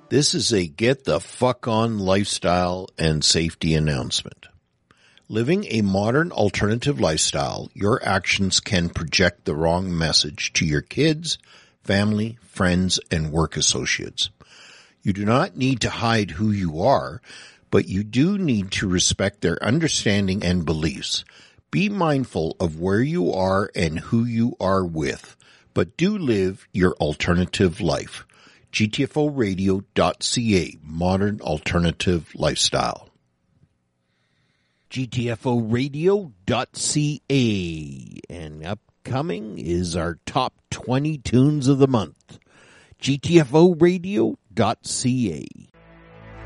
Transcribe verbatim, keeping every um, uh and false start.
This is a get the fuck on lifestyle and safety announcement. Living a modern alternative lifestyle, your actions can project the wrong message to your kids, family, friends, and work associates. You do not need to hide who you are, but you do need to respect their understanding and beliefs. Be mindful of where you are and who you are with, but do live your alternative life. G T F O radio dot C A, Modern Alternative Lifestyle. G T F O radio dot C A, and upcoming is our top twenty tunes of the month. G T F O radio dot C A.